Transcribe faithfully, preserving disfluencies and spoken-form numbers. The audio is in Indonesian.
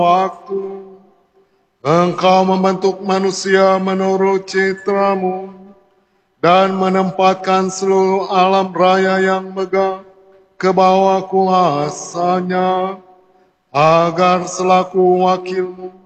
waktu. Engkau membentuk manusia menurut citramu dan menempatkan seluruh alam raya yang megah ke bawah kuasanya, agar selaku wakilmu